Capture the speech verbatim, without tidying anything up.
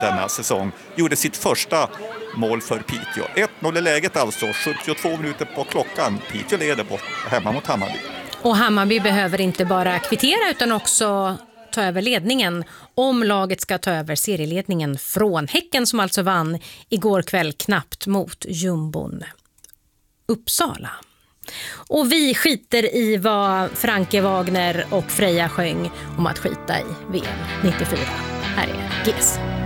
denna säsong gjorde sitt första mål för Piteå. ett noll i läget alltså, sjuttiotvå minuter på klockan. Piteå leder bort hemma mot Hammarby. Och Hammarby behöver inte bara kvittera utan också ta över ledningen om laget ska ta över serieledningen från Häcken, som alltså vann igår kväll knappt mot jumbon Uppsala. Och vi skiter i vad Franke Wagner och Freja sjöng om att skita i V M nittiofyra. Här är G S.